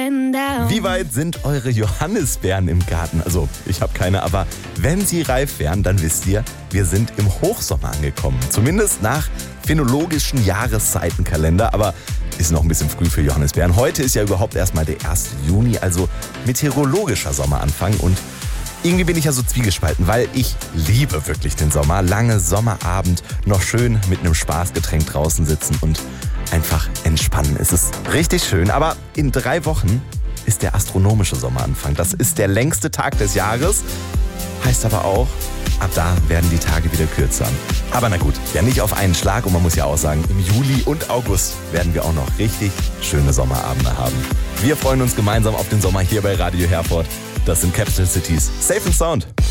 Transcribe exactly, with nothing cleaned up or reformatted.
going down. Wie weit sind eure Johannisbeeren im Garten? Also, ich habe keine, aber wenn sie reif wären, dann wisst ihr, wir sind im Hochsommer angekommen. Zumindest nach phänologischen Jahreszeitenkalender, aber ist noch ein bisschen früh für Johannisbeeren. Heute ist ja überhaupt erstmal der erste Juni, also meteorologischer Sommeranfang, und irgendwie bin ich ja so zwiegespalten, weil ich liebe wirklich den Sommer. Lange Sommerabend, noch schön mit einem Spaßgetränk draußen sitzen und einfach entspannen. Es ist richtig schön, aber in drei Wochen ist der astronomische Sommeranfang. Das ist der längste Tag des Jahres, heißt aber auch, ab da werden die Tage wieder kürzer. Aber na gut, ja nicht auf einen Schlag, und man muss ja auch sagen, im Juli und August werden wir auch noch richtig schöne Sommerabende haben. Wir freuen uns gemeinsam auf den Sommer hier bei Radio Herford. Das sind Capital Cities. Safe and Sound.